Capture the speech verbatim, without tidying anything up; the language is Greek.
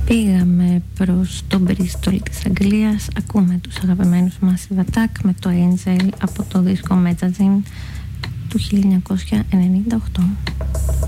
Πήγαμε προς τον Μπρίστολ της Αγγλίας. Ακούμε τους αγαπημένους Massive Attack με το Angel από το δίσκο Metazine του χίλια εννιακόσια ενενήντα οκτώ.